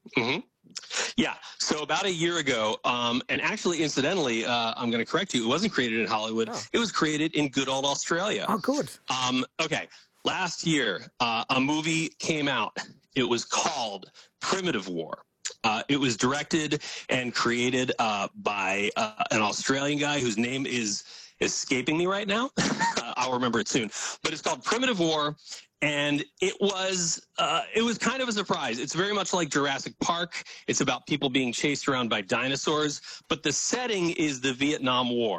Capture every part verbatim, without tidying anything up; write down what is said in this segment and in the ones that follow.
Mm-hmm. Yeah. So about a year ago, um, and actually, incidentally, uh, I'm going to correct you. It wasn't created in Hollywood. Oh. It was created in good old Australia. Oh, good. Um, okay. Last year, uh, a movie came out. It was called Primitive War. Uh, it was directed and created uh, by uh, an Australian guy whose name is escaping me right now. I'll remember it soon. But it's called Primitive War. And it was uh, it was kind of a surprise. It's very much like Jurassic Park. It's about people being chased around by dinosaurs, but the setting is the Vietnam War.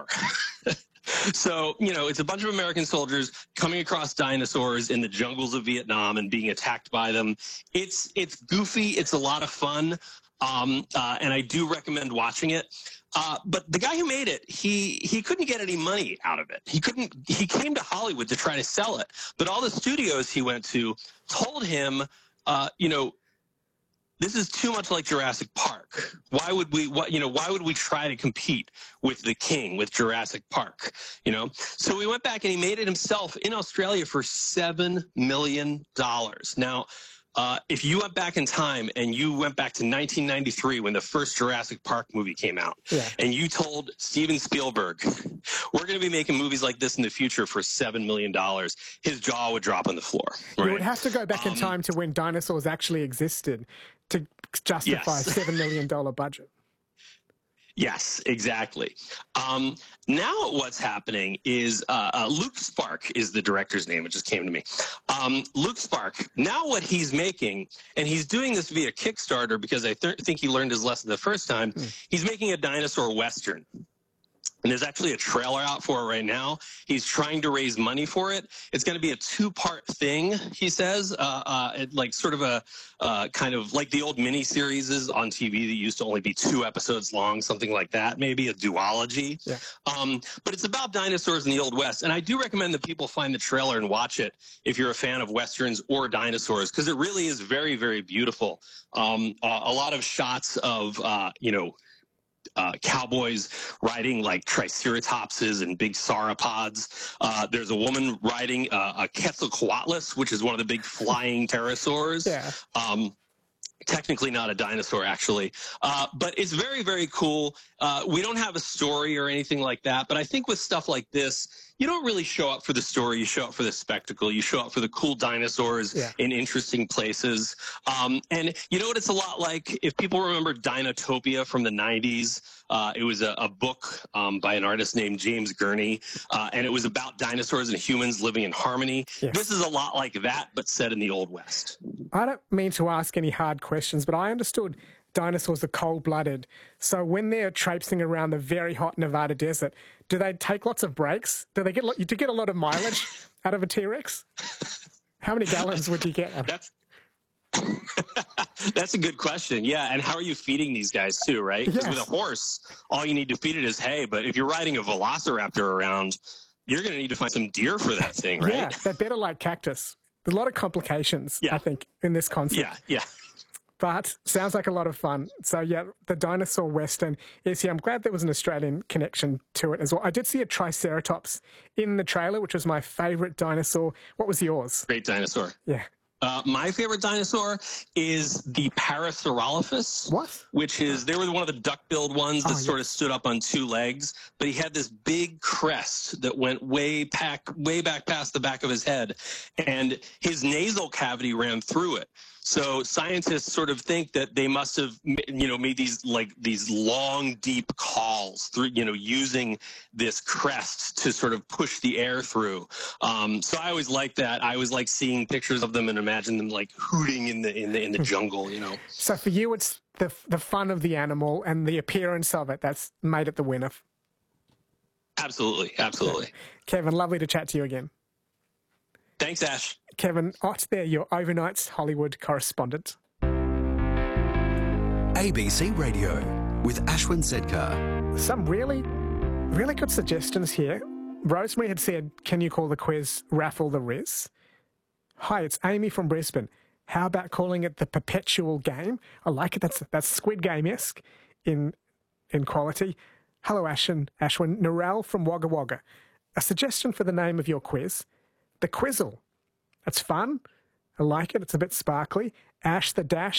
So, you know, it's a bunch of American soldiers coming across dinosaurs in the jungles of Vietnam and being attacked by them. It's it's goofy. It's a lot of fun. Um, uh, and I do recommend watching it. Uh, but the guy who made it, he he couldn't get any money out of it. He couldn't. He came to Hollywood to try to sell it, but all the studios he went to told him, uh, you know, this is too much like Jurassic Park. Why would we? What you know? Why would we try to compete with the King, with Jurassic Park? You know. So he went back and he made it himself in Australia for seven million dollars. Now. Uh, if you went back in time and you went back to nineteen ninety-three when the first Jurassic Park movie came out, yeah. and you told Steven Spielberg, we're going to be making movies like this in the future for seven million dollars, his jaw would drop on the floor. Right? You would have to go back um, in time to when dinosaurs actually existed to justify yes. a seven million dollars budget. Yes, exactly. Um, now what's happening is uh, uh, Luke Spark is the director's name. It just came to me. Um, Luke Spark, now what he's making, and he's doing this via Kickstarter because I th- think he learned his lesson the first time, hmm. he's making a dinosaur Western. And there's actually a trailer out for it right now. He's trying to raise money for it. It's going to be a two-part thing, he says, uh, uh, it, like sort of a uh, kind of like the old mini-series on T V that used to only be two episodes long, something like that, maybe a duology. Yeah. Um, but it's about dinosaurs in the Old West. And I do recommend that people find the trailer and watch it if you're a fan of Westerns or dinosaurs, because it really is very, very beautiful. Um, uh, a lot of shots of, uh, you know, Uh, cowboys riding like triceratopses and big sauropods. Uh, there's a woman riding uh, a Quetzalcoatlus, which is one of the big flying pterosaurs. Yeah. Um, technically not a dinosaur, actually. Uh, but it's very, very cool. Uh, we don't have a story or anything like that. But I think with stuff like this, you don't really show up for the story. You show up for the spectacle. You show up for the cool dinosaurs yeah. in interesting places. Um, and you know what it's a lot like? If people remember Dinotopia from the nineties, uh, it was a, a book um, by an artist named James Gurney, uh, and it was about dinosaurs and humans living in harmony. Yes. This is a lot like that, but set in the Old West. I don't mean to ask any hard questions, but I understood dinosaurs are cold-blooded. So when they're traipsing around the very hot Nevada desert, do they take lots of breaks? Do they get do you get a lot of mileage out of a T-Rex? How many gallons would you get? That's that's a good question. Yeah, and how are you feeding these guys too, right? Because Yes. with a horse, all you need to feed it is hay. But if you're riding a velociraptor around, you're going to need to find some deer for that thing, right? Yeah, they're better like cactus. There's a lot of complications, yeah. I think, in this concept. Yeah, yeah. But sounds like a lot of fun. So, yeah, the dinosaur Western is here. I'm glad there was an Australian connection to it as well. I did see a Triceratops in the trailer, which was my favourite dinosaur. What was yours? Great dinosaur. Yeah. Uh, my favorite dinosaur is the Parasaurolophus. What? Which is, they were one of the duck-billed ones that oh, sort yeah. of stood up on two legs, but he had this big crest that went way back, way back past the back of his head, and his nasal cavity ran through it. So scientists sort of think that they must have, you know, made these like these long, deep calls through, you know, using this crest to sort of push the air through. Um, so I always like that. I always like seeing pictures of them and imagine them like hooting in the in the in the jungle, you know. So for you, it's the the fun of the animal and the appearance of it that's made it the winner. Absolutely, absolutely. Kevin, lovely to chat to you again. Thanks, Ash. Kevin Ott there, your Overnight's Hollywood correspondent. A B C Radio with Ashwin Sedkar. Some really, really good suggestions here. Rosemary had said, can you call the quiz Raffle the Riz? Hi, it's Amy from Brisbane. How about calling it the Perpetual Game? I like it. That's that's Squid Game-esque in, in quality. Hello, Ashwin. Ashwin. Narelle from Wagga Wagga. A suggestion for the name of your quiz, the Quizzle. That's fun. I like it. It's a bit sparkly. Ash the Dash